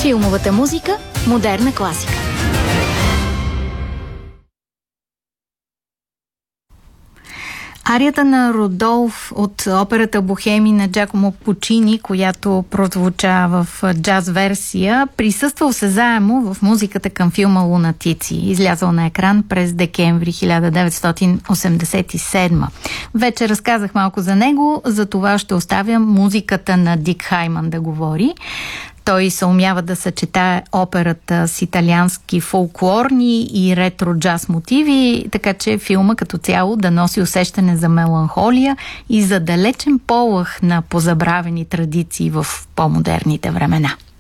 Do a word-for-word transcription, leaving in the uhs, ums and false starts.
Филмовата музика – модерна класика. Арията на Родолф от операта Бохеми на Джакомо Пучини, която прозвуча в джаз версия, присъства осезаемо в музиката към филма Лунатици, излязъл на екран през декември хиляда деветстотин осемдесет и седма. Вече разказах малко за него, за това ще оставя музиката на Дик Хайман да говори. Той се умява да съчетае операта с италиански фолклорни и ретро-джаз мотиви, така че филма като цяло да носи усещане за меланхолия и за далечен полъх на позабравени традиции в по-модерните времена.